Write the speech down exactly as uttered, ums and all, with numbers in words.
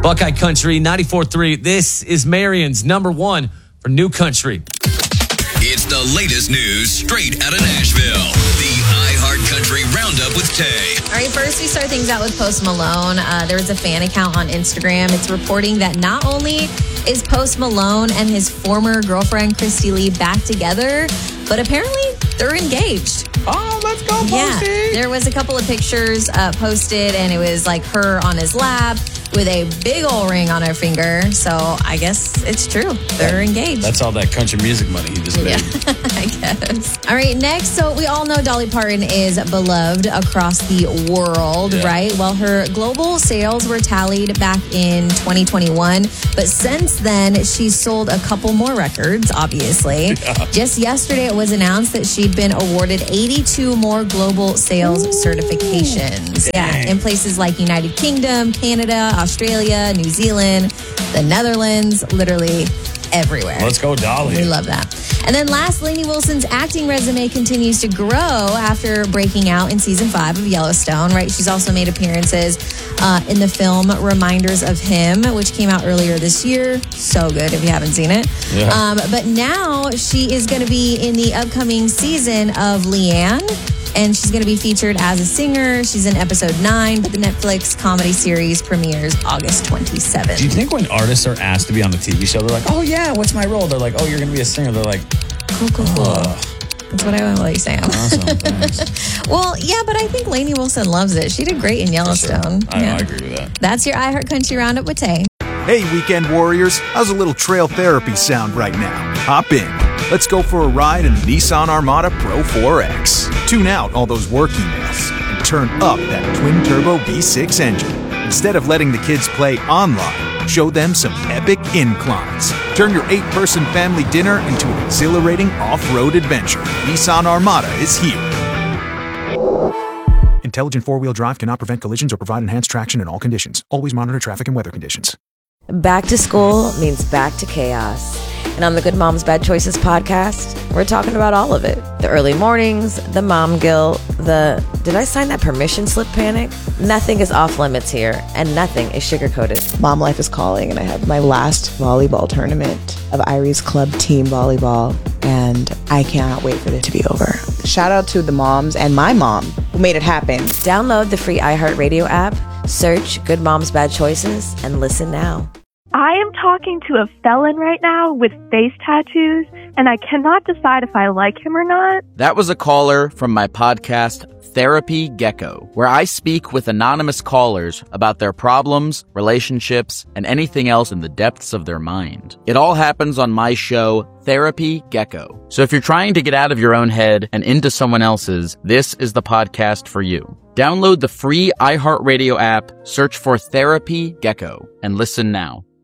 Buckeye Country ninety-four point three. This is Marion's number one for New Country. It's the latest news straight out of Nashville. The iHeart Country Roundup with Tay. All right, first we start things out with Post Malone. Uh, there was a fan account on Instagram. It's reporting that not only is Post Malone and his former girlfriend, Christy Lee, back together, but apparently they're engaged. Oh, let's go, Posty. Yeah, there was a couple of pictures uh, posted, and it was like her on his lap with a big old ring on her finger. So I guess it's true. They're engaged. That's all that country music money he just made. Yeah, I guess. All right, next. So we all know Dolly Parton is beloved across the world, yeah. right? Well, her global sales were tallied back in twenty twenty-one. But since then, she's sold a couple more records, obviously. Yeah. Just yesterday, it was announced that she'd been awarded eighty-two more global sales Ooh. certifications. Dang. Yeah, in places like United Kingdom, Canada, Australia, New Zealand, the Netherlands, literally everywhere. Let's go, Dolly. We love that. And then last, Lainey Wilson's acting resume continues to grow after breaking out in season five of Yellowstone, right? She's also made appearances uh, in the film Reminders of Him, which came out earlier this year. So good if you haven't seen it. Yeah. Um, but now she is going to be in the upcoming season of Leanne. And she's going to be featured as a singer. She's in episode nine, but the Netflix comedy series premieres August twenty-seventh. Do you think when artists are asked to be on the T V show, they're like, oh, yeah, what's my role? They're like, oh, you're going to be a singer. They're like, cool, cool, cool. Oh. That's what I want to let you say. Awesome, thanks. Well, yeah, but I think Lainey Wilson loves it. She did great in Yellowstone. Sure. I, yeah. I agree with that. That's your iHeart Country Roundup with Tay. Hey, weekend warriors. How's a little trail therapy sound right now? Hop in. Let's go for a ride in the Nissan Armada Pro four X. Tune out all those work emails and turn up that twin-turbo V six engine. Instead of letting the kids play online, show them some epic inclines. Turn your eight-person family dinner into an exhilarating off-road adventure. Nissan Armada is here. Intelligent four-wheel drive cannot prevent collisions or provide enhanced traction in all conditions. Always monitor traffic and weather conditions. Back to school means back to chaos. And on the Good Moms Bad Choices podcast, we're talking about all of it. The early mornings, the mom guilt, the did I sign that permission slip panic? Nothing is off limits here, and nothing is sugar-coated. Mom life is calling, and I have my last volleyball tournament of Irie's Club team volleyball, and I cannot wait for it to be over. Shout out to the moms and my mom who made it happen. Download the free iHeartRadio app, search Good Moms Bad Choices, and listen now. I am talking to a felon right now with face tattoos, and I cannot decide if I like him or not. That was a caller from my podcast, Therapy Gecko, where I speak with anonymous callers about their problems, relationships, and anything else in the depths of their mind. It all happens on my show, Therapy Gecko. So if you're trying to get out of your own head and into someone else's, this is the podcast for you. Download the free iHeartRadio app, search for Therapy Gecko, and listen now.